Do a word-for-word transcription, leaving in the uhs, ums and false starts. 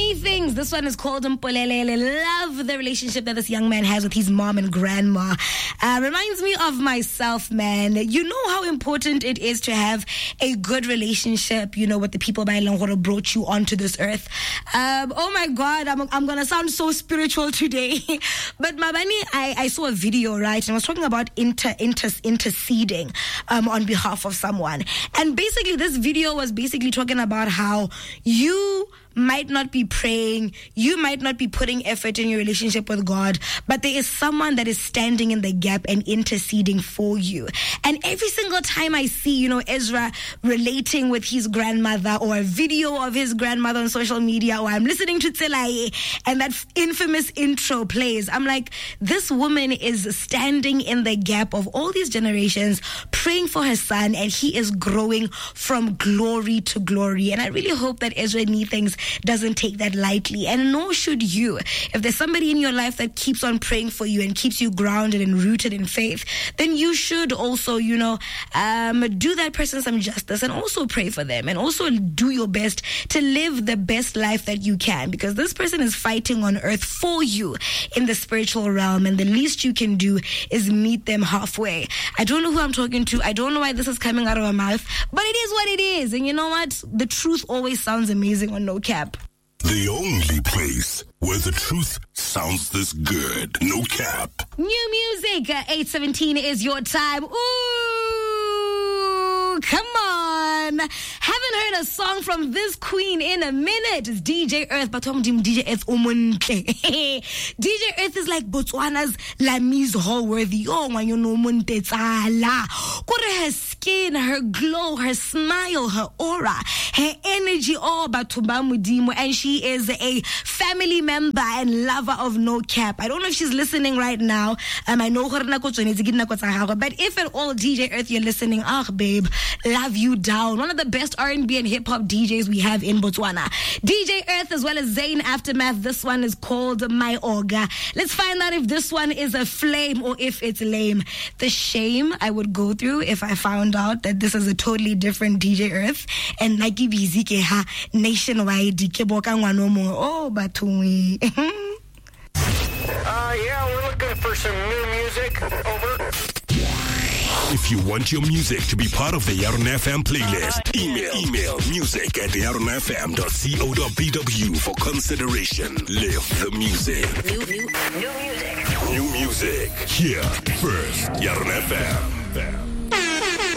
Many things. This one is called Mpolelele. Love the relationship that this young man has with his mom and grandma. Uh, reminds me of myself, man. You know how important it is to have a good relationship, you know, with the people by Langoro brought you onto this earth. Um, oh my God, I'm, I'm going to sound so spiritual today. But Mabani, I, I saw a video, right? And I was talking about inter, inter, interceding um, on behalf of someone. And basically, this video was basically talking about how you might not be praying, you might not be putting effort in your relationship with God, but there is someone that is standing in the gap and interceding for you. And every single time I see, you know, Ezra relating with his grandmother, or a video of his grandmother on social media, or I'm listening to Tselaye and that infamous intro plays, I'm like, this woman is standing in the gap of all these generations, praying for her son, and he is growing from glory to glory. And I really hope that Ezra Neethings doesn't take that lightly, and nor should you. If there's somebody in your life that keeps on praying for you and keeps you grounded and rooted in faith, then you should also, you know, um, do that person some justice and also pray for them, and also do your best to live the best life that you can, because this person is fighting on earth for you in the spiritual realm, and the least you can do is meet them halfway. I don't know who I'm talking to. I don't know why this is coming out of my mouth, but it is what it is. And you know what? The truth always sounds amazing on No Cap. The only place where the truth sounds this good. No Cap. New music. Uh, eight seventeen is your time. Ooh, come on. Haven't heard a song from this queen in a minute. It's D J Earth, but I'm D J Earth Omunte. D J Earth is like Botswana's Lamise Hallworthy. Oh, when you know Munte Tsala. Her skin, her glow, her smile, her aura, her energy, all about Tubamudimo, and she is a family member and lover of No Cap. I don't know if she's listening right now. Um, I know her, but if at all, D J Earth, you're listening, ah, babe, love you down. One of the best R and B and hip hop D Js we have in Botswana. D J Earth as well as Zayn Aftermath. This one is called My Orga. Let's find out if this one is a flame or if it's lame. The shame I would go through if I found out that this is a totally different D J Earth and Nike Bizike ha nationwide. Oh, Batumi. Uh, yeah, we're looking for some new music. Over. If you want your music to be part of the Yaron F M playlist, email email music at yaron f m dot co dot b w for consideration. Live the music. New, new, new music. New music. Here first. Yaron F M.